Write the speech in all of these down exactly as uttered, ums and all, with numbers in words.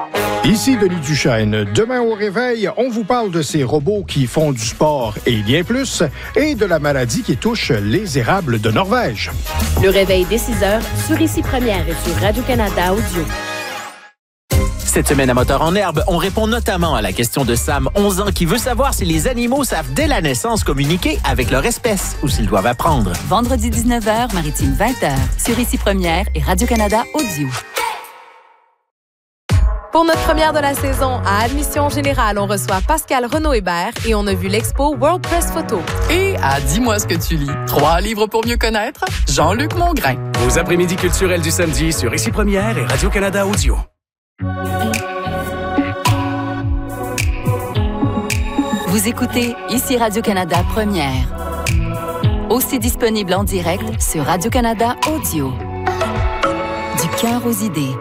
Ici Denis Duchesne. Demain au réveil, on vous parle de ces robots qui font du sport et bien plus, et de la maladie qui touche les érables de Norvège. Le réveil dès six heures sur Ici Première et sur Radio-Canada Audio. Cette semaine à Moteur en herbe, on répond notamment à la question de Sam, onze ans, qui veut savoir si les animaux savent dès la naissance communiquer avec leur espèce ou s'ils doivent apprendre. Vendredi dix-neuf heures, Maritime vingt heures, sur Ici Première et Radio-Canada Audio. Pour notre première de la saison, à Admission Générale, on reçoit Pascal Renaud-Hébert et on a vu l'expo World Press Photo. Et à Dis-moi ce que tu lis, trois livres pour mieux connaître, Jean-Luc Mongrain. Aux après-midi culturels du samedi sur Ici Première et Radio-Canada Audio. Vous écoutez Ici Radio-Canada Première. Aussi disponible en direct sur Radio-Canada Audio. Du cœur aux idées.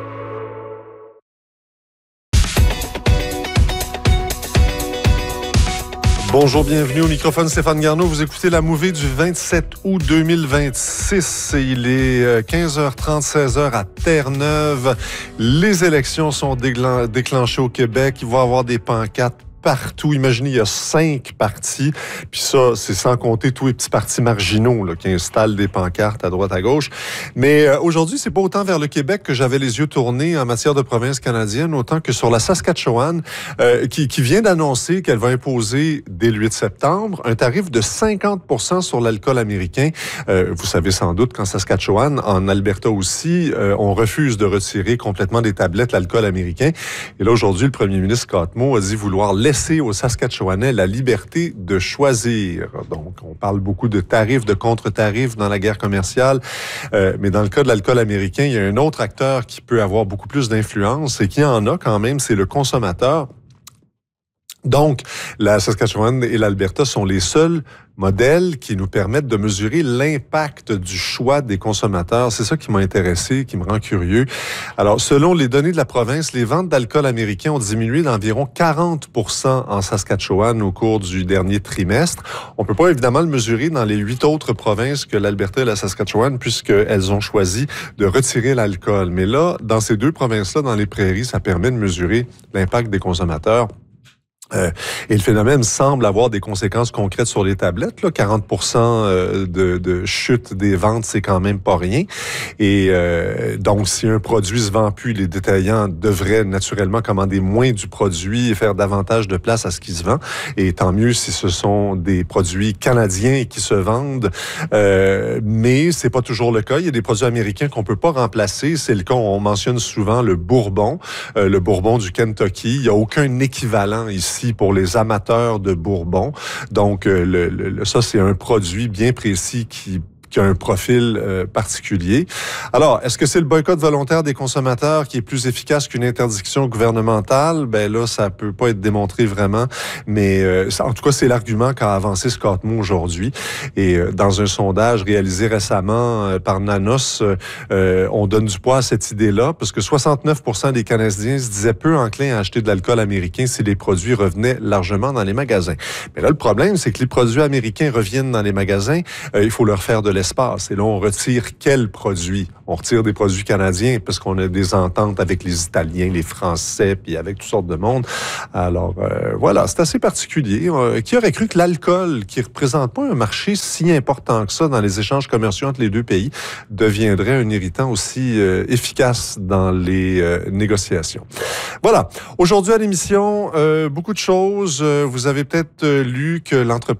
Bonjour, bienvenue au microphone Stéphane Garneau. Vous écoutez la mouvée du vingt-sept août deux mille vingt-six. Il est quinze heures trente, seize heures à Terre-Neuve. Les élections sont déglan- déclenchées au Québec. Il va y avoir des pancartes partout. Imaginez, il y a cinq partis. Puis ça, c'est sans compter tous les petits partis marginaux là, qui installent des pancartes à droite, à gauche. Mais euh, aujourd'hui, c'est pas autant vers le Québec que j'avais les yeux tournés en matière de province canadienne, autant que sur la Saskatchewan, euh, qui, qui vient d'annoncer qu'elle va imposer dès le huit septembre un tarif de cinquante pour cent sur l'alcool américain. Euh, vous savez sans doute qu'en Saskatchewan, en Alberta aussi, euh, on refuse de retirer complètement des tablettes l'alcool américain. Et là, aujourd'hui, le premier ministre Scott Moe a dit vouloir laisser aux Saskatchewanais la liberté de choisir. Donc, on parle beaucoup de tarifs, de contre-tarifs dans la guerre commerciale, euh, mais dans le cas de l'alcool américain, il y a un autre acteur qui peut avoir beaucoup plus d'influence et qui en a quand même, c'est le consommateur. Donc, la Saskatchewan et l'Alberta sont les seuls modèles qui nous permettent de mesurer l'impact du choix des consommateurs. C'est ça qui m'a intéressé, qui me rend curieux. Alors, selon les données de la province, les ventes d'alcool américain ont diminué d'environ quarante pour cent en Saskatchewan au cours du dernier trimestre. On peut pas évidemment le mesurer dans les huit autres provinces que l'Alberta et la Saskatchewan, puisqu'elles ont choisi de retirer l'alcool. Mais là, dans ces deux provinces-là, dans les prairies, ça permet de mesurer l'impact des consommateurs. Euh, et le phénomène semble avoir des conséquences concrètes sur les tablettes. Là, quarante pour cent de, de chute des ventes, c'est quand même pas rien. Et euh, donc, si un produit se vend plus, les détaillants devraient naturellement commander moins du produit et faire davantage de place à ce qui se vend. Et tant mieux si ce sont des produits canadiens qui se vendent. Euh, mais c'est pas toujours le cas. Il y a des produits américains qu'on peut pas remplacer. C'est le cas, on mentionne souvent le bourbon, euh, le bourbon du Kentucky. Il y a aucun équivalent ici pour les amateurs de bourbon. Donc, le, le, ça, c'est un produit bien précis qui qui a un profil euh, particulier. Alors, est-ce que c'est le boycott volontaire des consommateurs qui est plus efficace qu'une interdiction gouvernementale? Ben là, ça peut pas être démontré vraiment, mais euh, en tout cas, c'est l'argument qu'a avancé Scott Moe aujourd'hui. Et euh, dans un sondage réalisé récemment euh, par Nanos, euh, on donne du poids à cette idée-là, parce que soixante-neuf pour cent des Canadiens se disaient peu enclins à acheter de l'alcool américain si les produits revenaient largement dans les magasins. Mais là, le problème, c'est que les produits américains reviennent dans les magasins, euh, il faut leur faire de l'espace. Et là, on retire quels produits? On retire des produits canadiens parce qu'on a des ententes avec les Italiens, les Français, puis avec toutes sortes de monde. Alors, euh, voilà, c'est assez particulier. Euh, qui aurait cru que l'alcool, qui représente pas un marché si important que ça dans les échanges commerciaux entre les deux pays, deviendrait un irritant aussi euh, efficace dans les euh, négociations? Voilà. Aujourd'hui à l'émission, euh, beaucoup de choses. Euh, vous avez peut-être euh, lu que l'entreprise